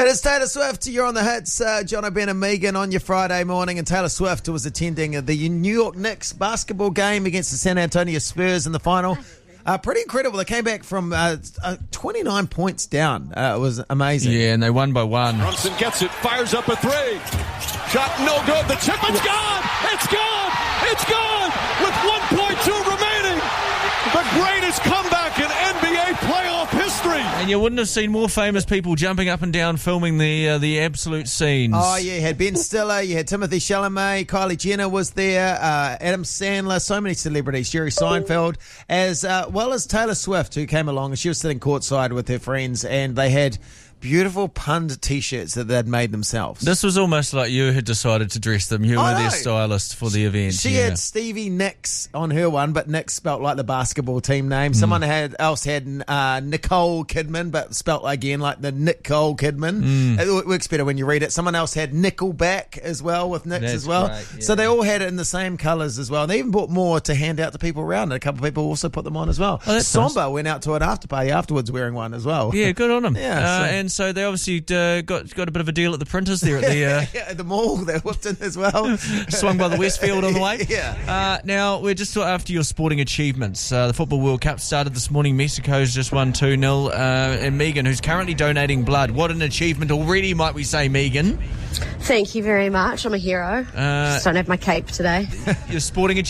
It is Taylor Swift. You're on the hits. John O'Brien and Megan on your Friday morning. And Taylor Swift was attending the New York Knicks basketball game against the San Antonio Spurs in the final. Pretty incredible. They came back from 29 points down. It was amazing. Yeah, and they won by one. Brunson gets it, fires up a three. Shot no good. The chip, it's gone! It's gone! It's gone! With 1.2 remaining. The greatest comeback in NBA playoff history. And you wouldn't have seen more famous people jumping up and down filming the absolute scenes. Oh, yeah, you had Ben Stiller, you had Timothée Chalamet, Kylie Jenner was there, Adam Sandler, so many celebrities, Jerry Seinfeld, as well as Taylor Swift, who came along, and she was sitting courtside with her friends, and they had beautiful punned T-shirts that they'd made themselves. This was almost like you had decided to dress them. You were their stylist for the event. She had Stevie Nicks on her one, but Nicks spelt like the basketball team name. Someone else had Nicole Kidman, but spelt again like the Nicole Kidman. It works better when you read it. Someone else had Nickelback as well with Nicks as well. Right, yeah. So they all had it in the same colours as well. And they even bought more to hand out to people around. And a couple of people also put them on as well. Oh, that's Samba nice. Went out to an after party afterwards wearing one as well. Yeah, good on them. Yeah, and so they obviously got a bit of a deal at the printers there at the yeah, at the mall. They whipped in as well. swung by the Westfield on the way. Yeah. Now, we're just after your sporting achievements. The Football World Cup started this morning. Mexico's just won 2-0. And Megan, who's currently donating blood. What an achievement already, might we say, Megan? Thank you very much. I'm a hero. Just don't have my cape today. Your sporting achievement.